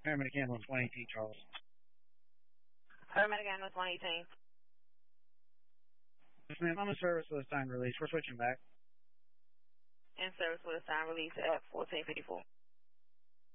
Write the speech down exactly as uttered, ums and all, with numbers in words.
Paramedic ambulance one eighteen, Charles. Paramedic ambulance one eighteen. Yes, ma'am. I'm in service with a signed release. We're switching back. In service with a signed release at fourteen fifty-four.